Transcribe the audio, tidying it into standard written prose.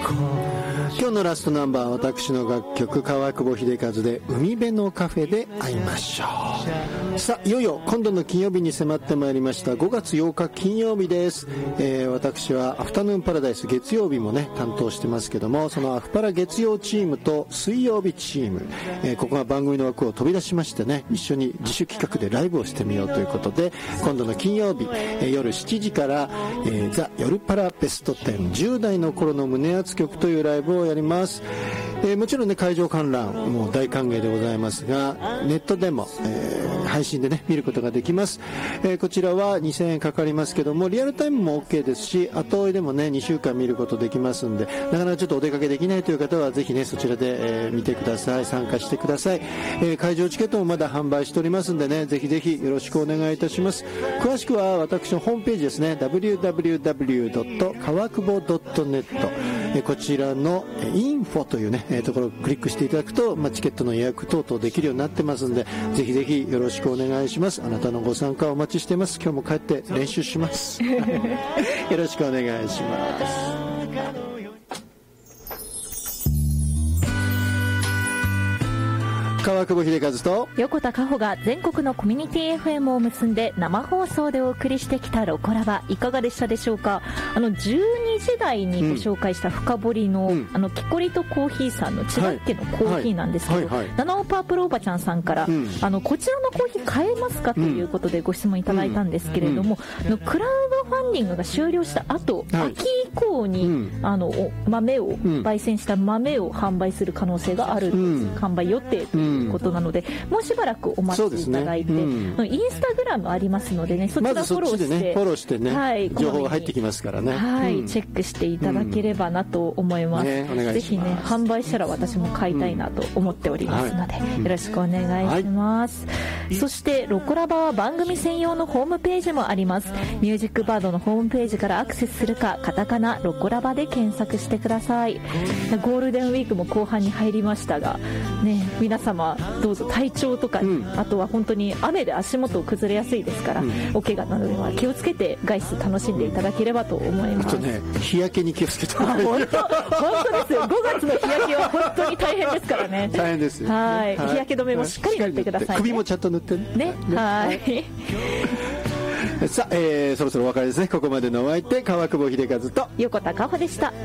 今日のラストナンバーは私の楽曲川久保秀和で海辺のカフェで会いましょう。さあいよいよ今度の金曜日に迫ってまいりました5月8日金曜日です。私はアフタヌーンパラダイス月曜日もね担当してますけども、そのアフパラ月曜チームと水曜日チーム、ここが番組の枠を飛び出しましてね、一緒に自主企画でライブをしてみようということで、今度の金曜日、夜7時から、ザ・夜パラベスト10 10代の頃の胸熱曲というライブをやります。もちろんね会場観覧もう大歓迎でございますが、ネットでも、配信でね見ることができます。こちらは2000円かかりますけども、リアルタイムも OK ですし、後追いでもね2週間見ることできますんで、なかなかちょっとお出かけできないという方はぜひねそちらで、見てください、参加してください。会場チケットもまだ販売しておりますんでね、ぜひぜひよろしくお願いいたします。詳しくは私のホームページですね、 www. 川久保 .net、こちらのインフォというねところをクリックしていただくと、チケットの予約等々できるようになってますんで、ぜひぜひよろしくお願いします。あなたのご参加をお待ちしています。今日も帰って練習しますよろしくお願いします。川久保秀和と横田加穂が全国のコミュニティ FM を結んで生放送でお送りしてきたロコラバ、いかがでしたでしょうか。12時台にご紹介した深掘りの、キコリとコーヒーさんの千葉家のコーヒーなんですけど、七尾パープルおばちゃんさんから、こちらのコーヒー買えますかということでご質問いただいたんですけれども、クラウドファンディングが終了した後、秋以降に、豆を、焙煎した豆を販売する可能性がある、販売予定ということなので、もうしばらくお待ちいただいて、インスタグラムありますのでね、そちらフォローして、 フォローしてね、情報が入ってきますからね、 チェックしていただければなと思います。ぜひね販売したら私も買いたいなと思っておりますので、よろしくお願いします。そしてロコラバは番組専用のホームページもあります。ミュージックバードのホームページからアクセスするか、カタカナロコラバで検索してください。ゴールデンウィークも後半に入りましたがね、皆様どうぞ体調とか、あとは本当に雨で足元崩れやすいですから、お怪我などには気をつけて外出楽しんでいただければと思います。 あとね、日焼けに気をつけてもらえる。 本当ですよ。5月の日焼けは本当に大変ですからね。 大変ですよ、ね、 日焼け止めもしっかり塗ってくださいね。 首もちゃんと塗ってね。さあ、そろそろお別れですね。ここまでのお相手、川久保秀和と横田加穂でした。